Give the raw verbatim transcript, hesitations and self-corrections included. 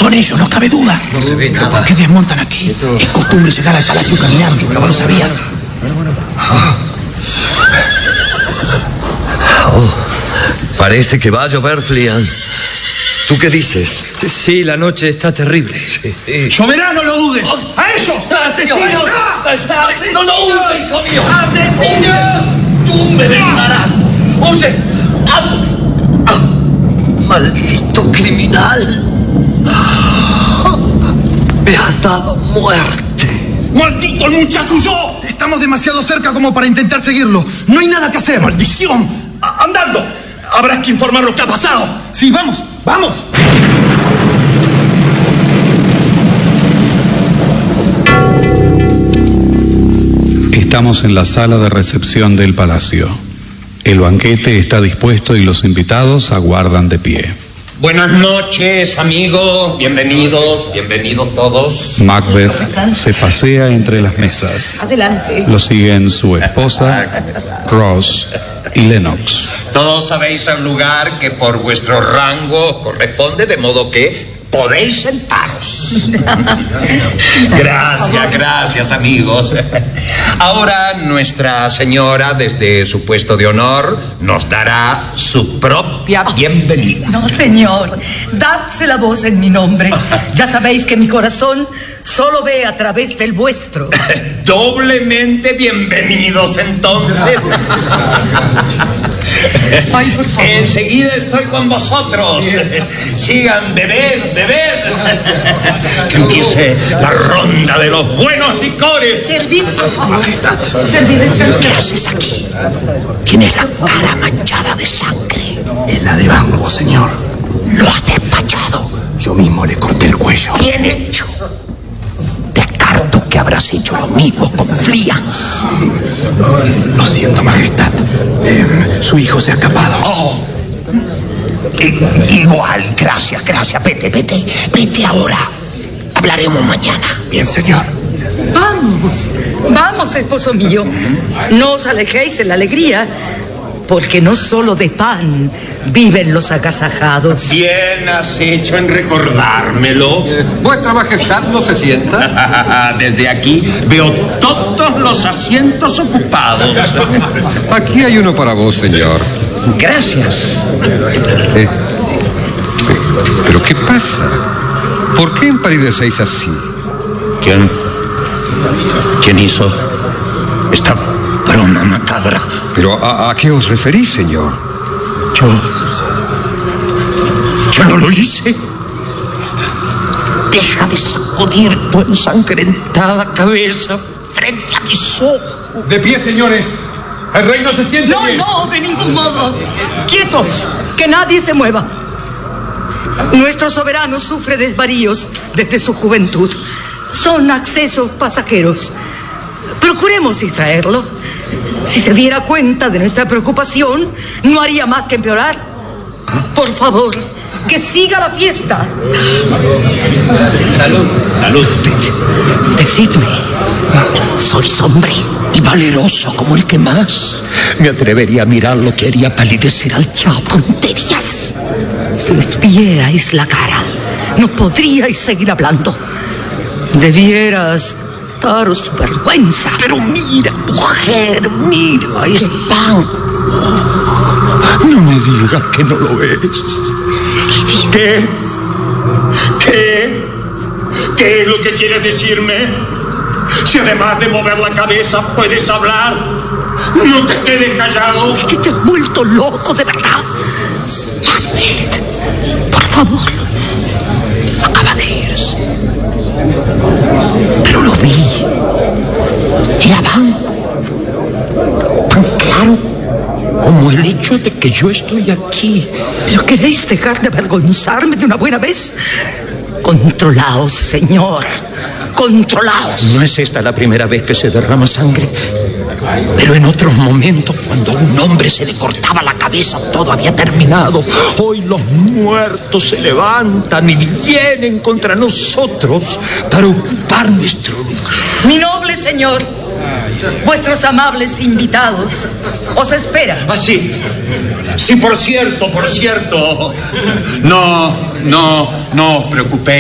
Son ellos, no cabe duda. No se ve nada. ¿Por qué desmontan aquí? Esto... Es costumbre llegar al palacio caminando, pero vos lo sabías. Oh, parece que va a llover, Flians. ¿Tú qué dices? Sí, la noche está terrible. Sí, sí. ¡Lloverá, no lo dudes! ¡A eso! ¡Asesino! ¡Asesino! ¡No lo uses, hijo mío! ¡Asesino! ¡Tú me vengarás! ¡Oye! ¡Ah! ¡Ah! ¡Maldito criminal! ¡Me has dado muerte! ¡Maldito el muchacho huyó! Estamos demasiado cerca como para intentar seguirlo. No hay nada que hacer. ¡Maldición! A- ¡Andando! Habrá que informar lo que ha pasado. Sí, vamos, vamos. Estamos en la sala de recepción del palacio. El banquete está dispuesto y los invitados aguardan de pie. Buenas noches, amigos. Bienvenidos, bienvenidos todos. Macbeth se pasea entre las mesas. Adelante. Lo siguen su esposa, Ross y Lennox. Todos sabéis el lugar que por vuestro rango os corresponde, de modo que podéis sentaros. Gracias, gracias, amigos. Ahora nuestra señora, desde su puesto de honor, nos dará su propia bienvenida. No, señor. Dadse la voz en mi nombre. Ya sabéis que mi corazón solo ve a través del vuestro. Doblemente bienvenidos, entonces. Ay, por favor. Enseguida estoy con vosotros. Sigan, bebed, bebed. Que empiece la ronda de los buenos licores. Servid. Majestad. Servid, ¿Qué haces aquí? Tienes la cara manchada de sangre. Es la de Banquo, señor. Lo has despachado. Yo mismo le corté el cuello. Bien hecho. Descarto que habrás hecho lo mismo con Flians. Lo siento, Majestad. Eh, su hijo se ha escapado. Oh. I- igual, gracias, gracias. Vete, vete, vete ahora. Hablaremos mañana. Bien, señor. Vamos, vamos, esposo mío. No os alejéis de la alegría, porque no solo de pan viven los agasajados. Bien has hecho en recordármelo. ¿Vuestra Majestad no se sienta? Desde aquí veo todos los asientos ocupados. Aquí hay uno para vos, señor. Gracias. Eh, ¿Pero qué pasa? ¿Por qué empalidecéis así? ¿Quién? ¿Quién hizo esta broma macabra? ¿Pero a, a qué os referís, señor? Yo... Yo no lo hice. Deja de sacudir tu ensangrentada cabeza frente a mis ojos. De pie, señores. El rey no se siente No, no, de ningún modo. Quietos, que nadie se mueva. Nuestro soberano sufre desvaríos desde su juventud. Son accesos pasajeros. Procuremos distraerlo. Si se diera cuenta de nuestra preocupación, no haría más que empeorar. Por favor, que siga la fiesta. Salud, salud. Decidme, ¿sois hombre y valeroso como el que más? Me atrevería a mirar lo que haría palidecer al chavo. Tonterías. Si les vierais la cara, no podríais seguir hablando. Debieras daros su vergüenza. Pero mira, mujer, mira, es Banquo. No me digas que no lo ves. ¿Qué? ¿Qué? ¿Qué es lo que quieres decirme? Si además de mover la cabeza puedes hablar, no te quedes callado. Es que te has vuelto loco, de verdad. Macbeth, por favor, acaba de irse. Pero lo vi. Era Banquo. Tan claro como el hecho de que yo estoy aquí. ¿Pero queréis dejar de avergonzarme de una buena vez? Controlaos, señor. Controlaos. No es esta la primera vez que se derrama sangre. Pero en otros momentos, cuando a un hombre se le cortaba la cabeza, todo había terminado. Hoy los muertos se levantan y vienen contra nosotros para ocupar nuestro lugar. Mi noble señor, vuestros amables invitados os esperan. Ah, sí. Sí, por cierto, por cierto. No, no, no os preocupéis.